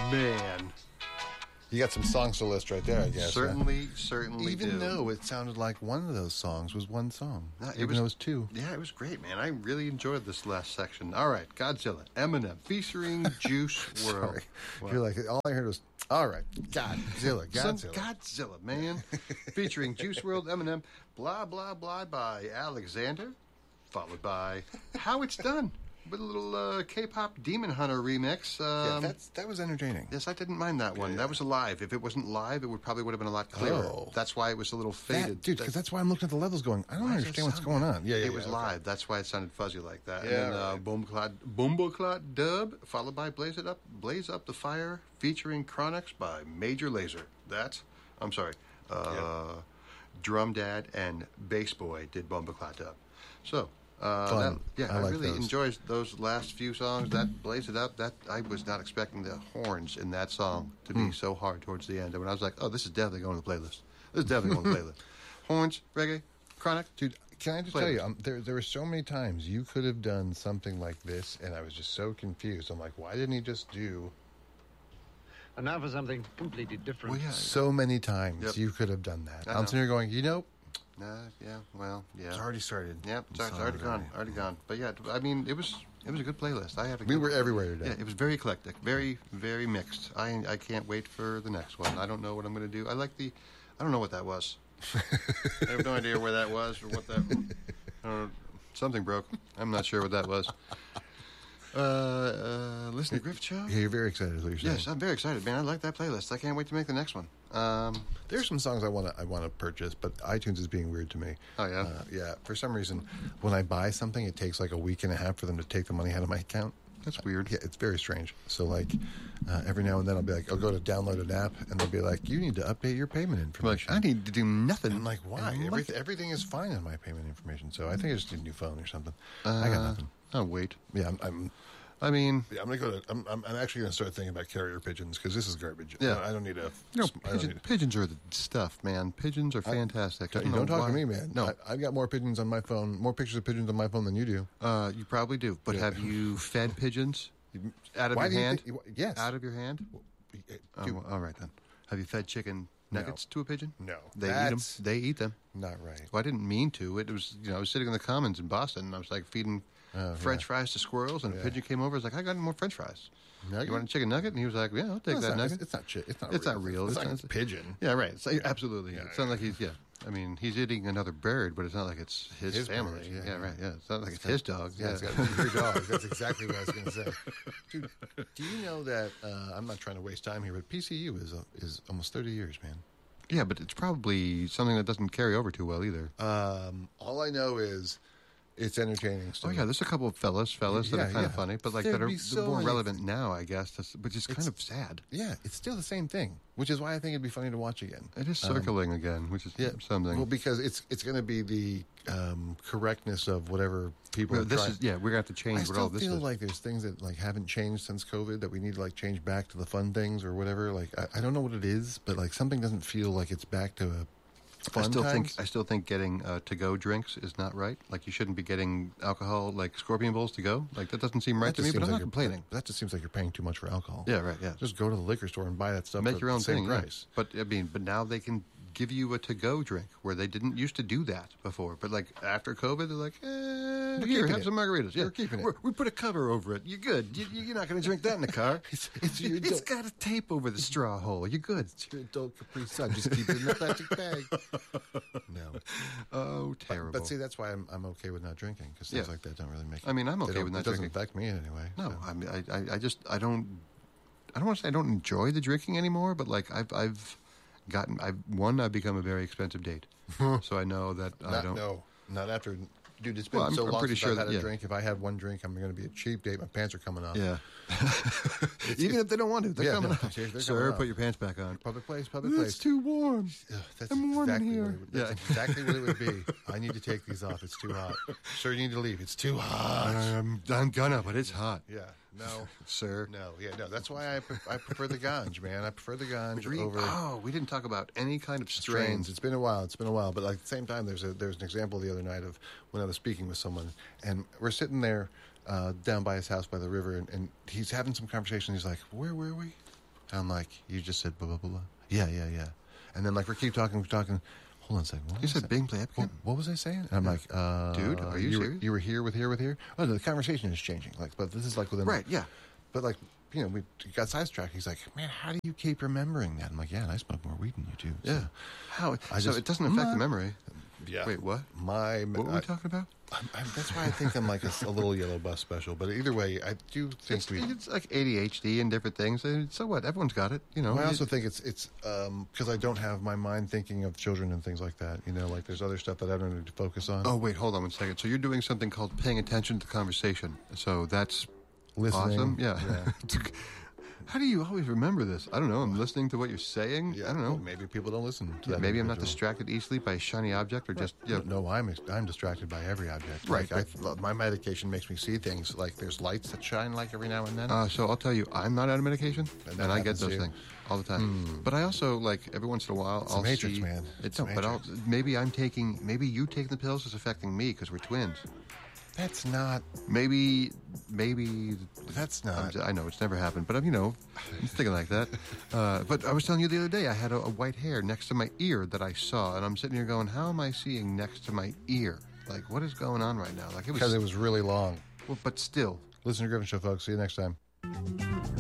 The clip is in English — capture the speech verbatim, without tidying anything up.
man. You got some songs to list right there, I guess. Certainly, huh? certainly Even do. though it sounded like one of those songs was one song. No, it even was, though it was two. Yeah, it was great, man. I really enjoyed this last section. All right, Godzilla, Eminem, featuring Juice world. Sorry. You're like, all I heard was, all right, Godzilla, Some Godzilla. Godzilla, man. Featuring Juice world, Eminem, Blah, Blah, Blah by Alexander, followed by How It's Done, with a little uh, K-pop Demon Hunter remix. Um, yeah, that's, that was entertaining. Yes, I didn't mind that one. Yeah. That was live. If it wasn't live, it would probably would have been a lot clearer. Oh. That's why it was a little faded. That, dude, because that's why I'm looking at the levels going, I don't understand what's going on. Yeah, yeah, It was yeah, live. okay. That's why it sounded fuzzy like that. Yeah, and then uh, right. Boomclot, Boomclot Dub, followed by Blaze It Up, Blaze Up the Fire, featuring Chronix by Major Lazer. That's, I'm sorry, uh, Drum Dad and Bass Boy did Boomclot Dub. So, uh, Fun. that, yeah, I I, like really those. enjoyed those last few songs. That Blaze It Up, that I was not expecting the horns in that song to Hmm. be so hard towards the end. And when I was like, oh, this is definitely going to the playlist. This is definitely going to the playlist. Horns, reggae, Chronic. Dude, can I just Play tell it. you, um, there there were so many times you could have done something like this, and I was just so confused. I'm like, why didn't he just do... And now for something completely different. Well, yeah. So many times Yep. you could have done that. I I'm know. sitting here going, you know, Uh, yeah, well, yeah. it's already started. Yeah, it's, It's it's already gone, already gone. But yeah, I mean, it was it was a good playlist. I have. A We good, were everywhere today. Yeah, it was very eclectic, very very mixed. I I can't wait for the next one. I don't know what I'm going to do. I like the, I don't know what that was. I have no idea where that was or what that. I don't know. Something broke. I'm not sure what that was. Uh, uh, listen to Griffith Show. Yeah, you're very excited is what you're saying. Yes, I'm very excited, man. I like that playlist. I can't wait to make the next one. Um, There's some songs I want to I want to purchase, but iTunes is being weird to me. Oh, yeah? uh, yeah. For some reason, when I buy something, it takes like a week and a half for them to take the money out of my account. That's weird. Yeah, it's very strange. So like, uh, every now and then I'll be like, I'll go to download an app, and they'll be like, you need to update your payment like, information. I need to do nothing. I'm like, why? I'm Every, like- everything is fine on my payment information. So I think I just need a new phone or something. I got Uh, nothing. I'll wait. Yeah, I'm. I'm I mean, yeah, I'm gonna go to. I'm, I'm, I'm actually gonna start thinking about carrier pigeons because this is garbage. Yeah. I don't need a. you know, I don't pigeon, need a- pigeons are the stuff, man. Pigeons are fantastic. Don't, I don't know talk to why- me, man. No, I, I've got more pigeons on my phone, more pictures of pigeons on my phone than you do. uh, you probably do. But Yeah. have you fed pigeons out of Why your do you hand? think- yes. Out of your hand? Dude, Oh, well, all right then. Have you fed chicken nuggets to a pigeon? No. They That's- eat them. They eat them. not right. Well, I didn't mean to. It was, you know, I was sitting in the Commons in Boston, and I was like feeding Oh, French yeah. fries to squirrels, and a Yeah. pigeon came over. I was like, I got any more French fries. Nugget? You want a chicken nugget? And he was like, Yeah, I'll take No, it's that not, nugget. It's not shit. It's not. It's real. not real. It's, It's not not- a pigeon. Yeah, right. So, absolutely. Yeah, it sounds yeah. like he's, yeah. I mean, he's eating another bird, but it's not like it's his, His family. bird, yeah. yeah. right. Yeah, it's not like it's, his dog. Yeah, it's got to be your dog. That's exactly what I was going to say. Dude, do you know that? Uh, I'm not trying to waste time here, but P C U is uh, is almost thirty years, man. Yeah, but it's probably something that doesn't carry over too well either. Um, all I know is it's entertaining. Still. Oh yeah, there's a couple of fellas, fellas that Yeah, are kind yeah. of funny, but like There'd that are be so more many- relevant now, I guess. That's, which is kind It's- of sad. Yeah, it's still the same thing, which is why I think it'd be funny to watch again. It is Um, circling again, which is Yeah, something. Well, because it's it's going to be the um, correctness of whatever people. Well, are this trying- is yeah, we're gonna have to change I what still all this feel is. like there's things that like haven't changed since COVID that we need to like change back to the fun things or whatever. Like I, I don't know what it is, but like something doesn't feel like it's back to a fun I still times. think I still think getting uh, to-go drinks is not right. Like you shouldn't be getting alcohol like Scorpion Bowls to go. Like that doesn't seem right That to me. just But seems I'm not like you're- complaining. That, that just seems like you're paying too much for alcohol. Yeah, right. Yeah, Just go to the liquor store and buy that stuff. make for your own the same thing. yeah. price. But I mean, but now they can give you a to-go drink where they didn't used to do that before. But like after COVID, they're like, eh, here, keeping have it. some margaritas. Yeah, We're keeping it. We're- we put a cover over it. You're good. You, you're not going to drink that in the car. It's- it's your it's adult- got a tape over the straw hole. You're good. It's your adult Capri Sun. Just keep it in the plastic bag. No. Oh, But, terrible. but see, that's why I'm I'm okay with not drinking because things Yeah. like that don't really make. I mean, I'm they okay don't- with not It doesn't drinking. affect me in any way. No, so. I mean, I, I, I just, I don't, I don't want to say I don't enjoy the drinking anymore, but like I've, I've gotten, I've one, I've become a very expensive date, so I know that I Not, don't. no, not after. Dude, it's been Well, I'm- so I'm long pretty since sure I've had that- a yeah. drink. If I had one drink, I'm going to be a cheap date. My pants are coming off. Yeah, even if they don't want to, they're Yeah, coming no, up. they're- they're Sir, coming up. put your pants back on. Public place, public It's place. too warm. Ugh, that's I'm warm in exactly here. What it, would- that's Yeah. exactly what it would be. I need to take these off. It's too hot. Sir, you need to leave. It's too hot. I'm, I'm gonna, but it's hot. Yeah. No. Sir. No. Yeah. No. That's why I, pre- I prefer the ganj, man. I prefer the ganj Re- over oh, we didn't talk about any kind of strains. strains. It's been a while. It's been a while. But like at the same time, there's a there's an example the other night of when I was speaking with someone, and we're sitting there uh, down by his house by the river, and, and he's having some conversation. He's like, "Where were we? I'm like, you just said blah, blah, blah, blah. Yeah, yeah, yeah. And then, like, we keep talking, we're talking. Hold on a second. What You was said that? Bing Play Epicant? What, what was I saying? And I'm like, uh, Dude, are you you serious? Were, you were here with here with here? Oh, no, the conversation is changing. Like, but this is like within. Right, yeah. But, like, you know, we got sidetracked. He's like, man, how do you keep remembering that? I'm like, yeah, and I smoke more weed than you do. So. Yeah. How? I so just- it doesn't affect My- the memory. Yeah. Wait, what? My. What were I, we talking about? I'm, I'm, that's why I think I'm like a, s- a little yellow bus special. But either way, I do think It's, we. it's like A D H D and different things. and So what? Everyone's got it, you know. Well, I also It- think it's it's because I don't have my mind thinking of children and things like that. You know, like there's other stuff that I don't need to focus on. Oh, wait, hold on one second. So you're doing something called paying attention to the conversation. So that's Listening. awesome. Yeah. Yeah. How do you always remember this? I don't know. I'm listening to what you're saying. Yeah, I don't know. well, maybe people don't listen to Yeah, that. maybe I'm not individual. distracted easily by a shiny object or just, yeah. No, I'm I'm distracted by every object. Right, Like I, my medication makes me see things. Like there's lights that shine like every now and then. Uh, so I'll tell you, I'm not out of medication, And and, that I get happens to those you? thing all the time. But I also like every once in a while It's the I'll Matrix, see. man. It's It's the no, but I'll, Matrix. maybe I'm taking. Maybe you taking the pills is affecting me because we're twins. That's not. Maybe, maybe That's I'm not. j- I know it's never happened, but I'm you know, I'm thinking like that. Uh, but I was telling you the other day, I had a, a white hair next to my ear that I saw, and I'm sitting here going, "How am I seeing next to my ear? Like, what is going on right now? Like it was, Because it was really long. well, but still." Listen to Griffin Show, folks. See you next time.